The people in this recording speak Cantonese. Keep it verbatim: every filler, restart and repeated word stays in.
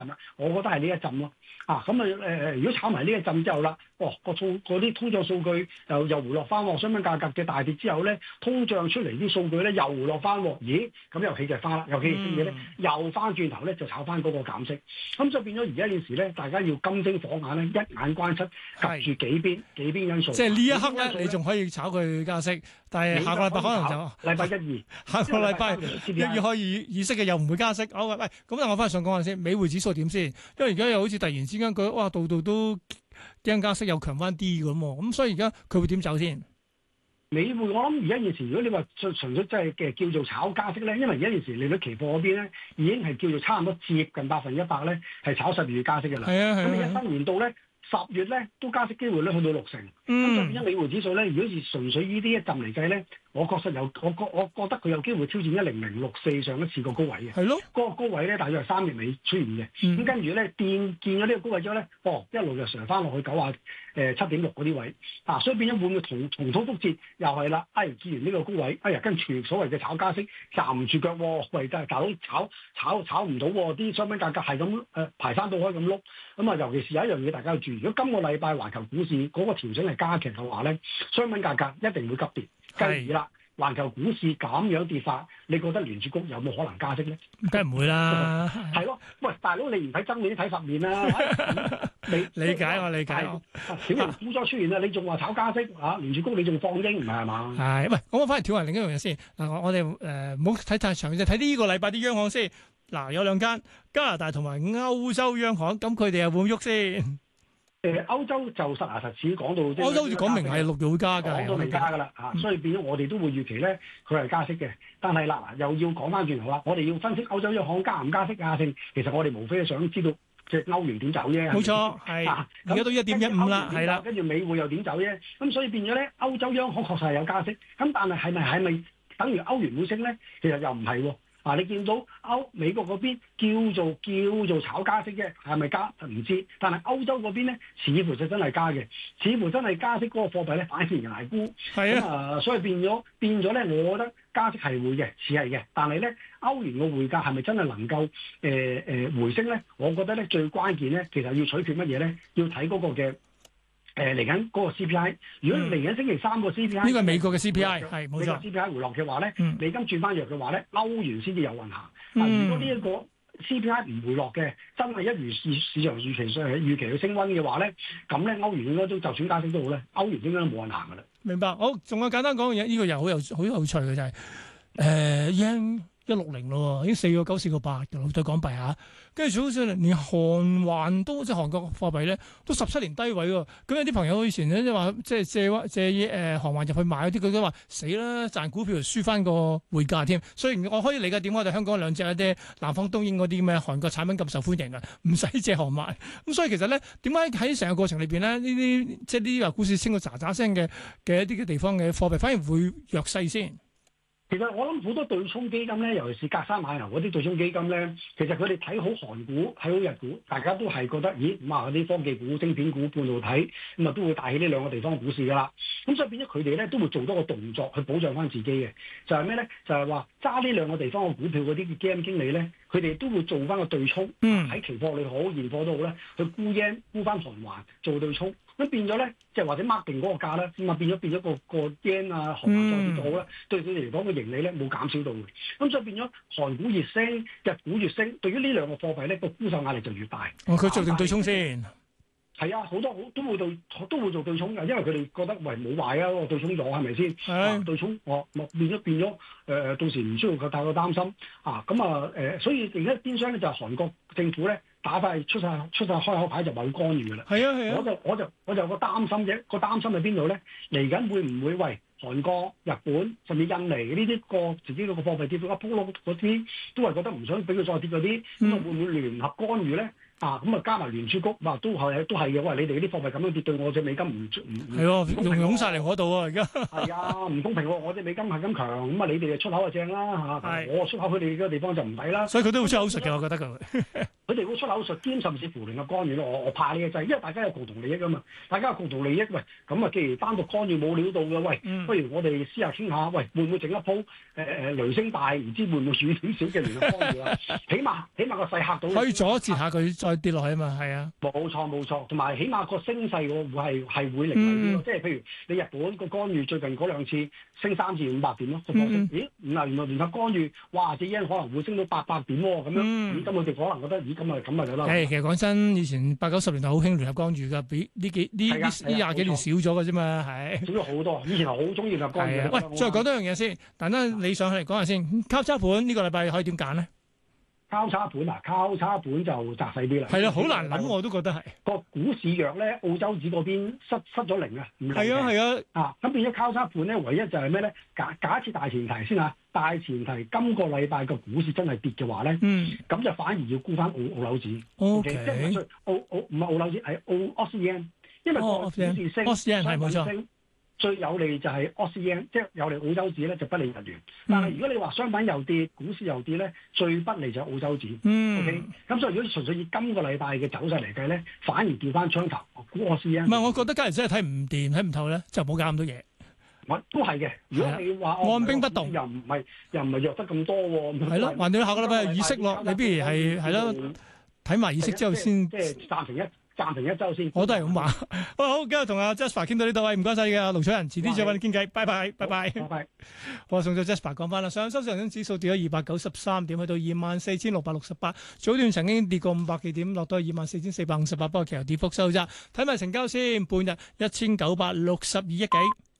啦，我覺得係呢一陣咯。啊，咁啊誒，如果炒埋呢一陣之後啦，哦個數嗰啲通脹數據又又回落翻喎，商品價格嘅大跌之後咧，通脹出嚟啲數據咧又回落翻喎，咦？咁又起勢翻啦，又起勢升嘅咧，又翻轉頭咧就炒翻嗰個減息。咁就變咗而家件事咧，大家要金睛火眼咧，一眼關七，及住幾邊幾邊因素。 即係呢一刻咧，你仲可以炒佢加息，但係下個禮拜可能就禮拜一二， 下個禮拜一要開議議息嘅又唔會加息。好，喂，咁但我翻去上講下先，美匯指數點先？因為而家又好似突然之間佢哇度度都驚加息又強翻啲咁喎，咁所以而家佢會點走先？ 美匯我諗而家現時，如果你話純純粹即係嘅叫做炒加息咧，因為而家現時利率期貨嗰邊咧已經係叫做差唔多接近百分之一百咧，係炒十二月加息嘅啦。 係啊係啊。咁而家新年到咧十月咧都加息機會咧去到六成。咁就變咗美匯指數咧，如果是純粹呢啲一陣嚟計咧，我確實有我覺我覺得佢有機會挑戰一零零六四上一次個高位嘅。係咯。嗰個高位咧，大約係三月尾出現嘅。咁、嗯、跟住咧見見咗呢個高位之後咧，哦一路就上翻落去九啊誒七點六嗰啲位。啊，所以變咗會唔會重重蹈覆轍？又係啦，哎見完呢個高位，哎呀跟住所謂嘅炒加息站唔住腳喎，喂真係大佬炒炒炒唔到喎，啲商品價格係咁誒排山倒海咁碌。咁啊，尤其是有一樣嘢大家要注意，如果今個禮拜環球股市嗰個調整係加劇嘅話咧，商品價格一定會急跌。繼而啦，環球股市咁樣跌法，你覺得聯儲局有冇可能加息咧？ 梗係唔會啦。 係咯，喂，大佬你唔睇真面睇實面啦。你理解我理解我。 小型股災出現啦，你仲話炒加息啊？聯儲局你仲放鷹唔係係嘛？ 係，喂，咁我翻嚟跳下另一樣嘢先。嗱，我我哋誒唔好睇太長，就睇呢個禮拜啲央行先。嗱，有兩間加拿大同埋歐洲央行，咁佢哋又會唔喐先？ 誒歐洲就實牙實齒講到， 歐洲好似講明係六月會加㗎， 講到未加㗎啦嚇，所以變咗我哋都會預期咧，佢係加息嘅。但係啦，又要講翻轉頭啦，我哋要分析歐洲央行加唔加息啊？性其實我哋無非係想知道即係歐元點走啫。冇錯，係而家都一點一五啦，係啦，跟住美匯又點走啫？咁所以變咗咧，歐洲央行確實係有加息，咁但係係咪係咪等於歐元會升咧？其實又唔係喎。啊！你見到歐美國嗰邊叫做叫做炒加息啫，係咪加唔知？但係歐洲嗰邊咧，似乎就真係加嘅，似乎真係加息嗰個貨幣咧，反而捱沽。係啊，啊，所以變咗變咗咧，我覺得加息係會嘅，似係嘅。但係咧，歐元嘅匯價係咪真係能夠誒誒、呃呃、回升咧？我覺得咧，最關鍵咧，其實要取決乜嘢咧？要睇嗰個嘅。誒嚟緊嗰個 C P I， 如果嚟緊星期三個 C P I，呢個係美國嘅 C P I， 係冇錯。C P I 回落嘅話咧，美金轉翻弱嘅話咧，歐元先至有運行。嗯、如果呢一個 C P I 唔回落嘅，真係一如市市場預期上預期去升溫嘅話咧，咁咧歐元應該都就算加息都好咧，歐元應該都冇運行噶啦。明白。好，仲有簡單講嘅嘢，呢、這個又好有好有趣嘅就係誒 yen 一六零咯，已經四個九四個八嘅啦，對港幣嚇。跟住好似連韓環都即係韓國貨幣咧，都十七年低位喎。咁有啲朋友以前咧即係話，即係借借誒韓環入去買嗰啲，佢都話死啦，賺股票輸翻個匯價添。雖然我可以理解點解我哋香港兩隻一啲南方東英嗰啲咩韓國產品咁受歡迎啊，唔使借韓買。咁所以其實咧，點解喺成個過程裏邊咧，呢啲即係呢啲話股市升到喳喳聲嘅嘅一啲嘅地方嘅貨幣反而會弱勢先？ 其實我諗好多對沖基金咧，尤其是隔山買牛嗰啲對沖基金咧，其實佢哋睇好韓股、睇好日股，大家都係覺得，咦咁啊嗰啲科技股、晶片股、半導體咁啊都會帶起呢兩個地方嘅股市㗎啦。咁所以變咗佢哋咧都會做多個動作去保障翻自己嘅，就係咩咧？就係話揸呢兩個地方嘅股票嗰啲基金經理咧，佢哋都會做翻個對沖，喺、嗯、期貨裏好、現貨都好咧，去沽 yen、沽翻韓環做對沖。咁變咗咧，即係或者 mark 定嗰個價咧，咁啊變咗變咗個個 yen 啊韓環再跌到好啦，對佢哋嚟講個盈利咧冇減少到嘅。咁所以變咗韓股越升，日股越升，對於呢兩個貨幣咧個沽售壓力就越大。哦，佢做定對沖先？係啊，好多好都會對都會做對沖㗎，因為佢哋覺得喂冇壞啊，我對沖咗係咪先？係、啊、對沖，我變咗變咗誒、呃，到時唔需要佢太過擔心啊。咁啊誒，所以而家邊廂咧就係韓國政府咧。打翻出晒出晒開口牌就話要干預㗎啦。係啊係啊，我就我就我就有個擔心啫，個擔心喺邊度咧？嚟緊會唔會為韓國、日本甚至印尼呢啲個自己嗰個貨幣跌到一鋪碌嗰啲，都係覺得唔想俾佢再跌嗰啲，咁、嗯、啊會唔會聯合干預咧？啊咁啊加埋聯儲局，話都係都係嘅。喂，你哋啲貨幣咁樣跌對我隻美金唔唔係喎，用湧曬嚟我度啊！而家係啊，唔公平喎！我隻美金係咁強，咁啊你哋出口就正啦嚇，我出口佢哋嘅地方就唔抵啦。所以佢都好出口術嘅，我覺得佢。 佢哋會出口術兼甚至乎聯合干預咯。我我怕呢個掣，因為大家有共同利益啊嘛，大家有共同利益。喂，咁啊，既然單獨干預冇料到嘅，喂，嗯、不如我哋私下傾下，喂，會唔會整一鋪誒誒雷聲大，唔知會唔會遠點少嘅聯合干預啊？起碼起碼個勢嚇到， 可以阻截下佢再跌落去啊嘛，係啊， 冇錯冇錯，同埋起碼個升勢會係係會凌厲啲咯。即係譬如你日本個干預最近嗰兩次升三至五百點咯，個波升，咦？唔係原來聯合干預，哇！隻 yen 可能會升到八百點喎，咁樣，咦？咁我哋可能覺得，咦？咁啊咁啊就啦。 誒，其實講真，以前八九十年代好興聯合干預㗎，比呢幾呢呢呢廿幾年少咗㗎啫嘛，係少咗好多。以前係好中意聯合干預。 喂，再講多樣嘢先，等等你上去嚟講下先，交叉盤呢個禮拜可以點揀咧？ 交叉盤啊，交叉盤就窄細啲啦。 係啊，好難諗，我都覺得係個股市弱咧，澳洲紙嗰邊失失咗零啊，唔靈嘅。 係啊係啊， 啊咁變咗交叉盤咧，唯一就係咩咧？假假設大前提先啊，大前提今個禮拜個股市真係跌嘅話咧，嗯，咁就反而要沽翻澳澳樓紙。O K，即係澳澳唔係澳樓紙，係澳 Aussie yen，因為個股市升 ，Aussie yen 係冇錯。 最有利就係 Aussie yen，即係有利澳洲紙咧，就不利日元。但係如果你話商品又跌，股市又跌咧，最不利就係澳洲紙。嗯，OK。咁所以如果純粹以今個禮拜嘅走勢嚟計咧，反而調翻槍頭，估 Aussie yen。 唔係，我覺得假如真係睇唔掂、睇唔透咧，就冇搞咁多嘢。 我都係嘅。如果你話按兵不動， 又唔係又唔係弱得咁多喎。 係咯，橫掂下個禮拜議息咯，你不如係係咯，睇埋議息之後先。即係暫停一。暫停一周先， 我都係咁話。好好，今日同阿 Jasper 傾到呢度，喂，唔該晒嘅盧楚仁，遲啲再揾你傾偈，拜拜，拜拜，拜拜。好啊，送咗 Jasper 講翻啦。上週上證指數跌咗二百九十三點，去到二萬四千六百六十八，早段曾經跌過五百幾點，落到二萬四千四百五十八，不過其後跌幅收窄。睇埋成交先，半日一千九百六十二億幾。